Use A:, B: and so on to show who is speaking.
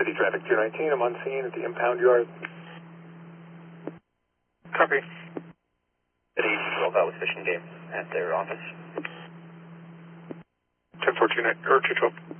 A: City Traffic 219, I'm on scene at the impound yard.
B: Copy.
C: City 12 Valley Fishing Game at their office.
B: 1014 or 212.